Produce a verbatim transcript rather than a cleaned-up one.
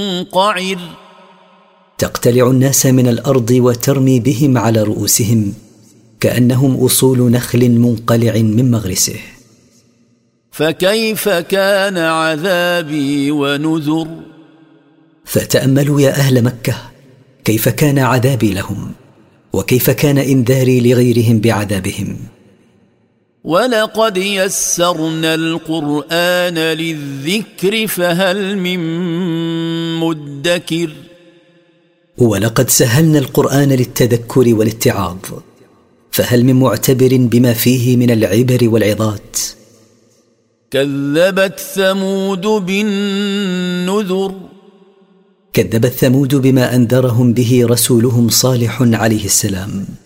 منقعر تقتلع الناس من الأرض وترمي بهم على رؤوسهم كأنهم أصول نخل منقلع من مغرسه. فكيف كان عذابي ونذر. فتأملوا يا أهل مكة كيف كان عذابي لهم، وكيف كان إنذاري لغيرهم بعذابهم. ولقد يسرنا القرآن للذكر فهل من مدكر. ولقد سهلنا القرآن للتذكر والاتعاظ، فهل من معتبر بما فيه من العبر والعظات. كذبت ثمود بالنذر. كذبت ثمود بما أنذرهم به رسولهم صالح عليه السلام.